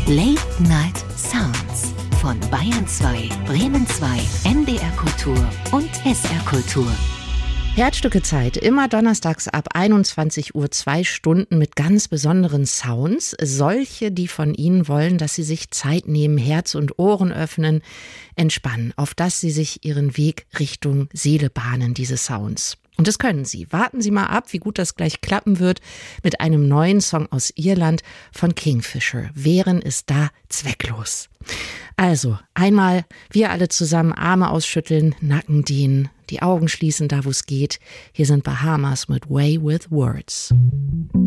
Late Night Sounds von Bayern 2, Bremen 2, NDR Kultur und SR Kultur. Herzstücke Zeit, immer donnerstags ab 21 Uhr 2 Stunden mit ganz besonderen Sounds. Solche, die von Ihnen wollen, dass Sie sich Zeit nehmen, Herz und Ohren öffnen, entspannen, auf dass Sie sich Ihren Weg Richtung Seele bahnen, diese Sounds. Und das können Sie. Warten Sie mal ab, wie gut das gleich klappen wird mit einem neuen Song aus Irland von Kingfisher. Wehren ist da zwecklos. Also, einmal wir alle zusammen Arme ausschütteln, Nacken dehnen, die Augen schließen, da wo es geht. Hier sind Bahamas mit Way with Words.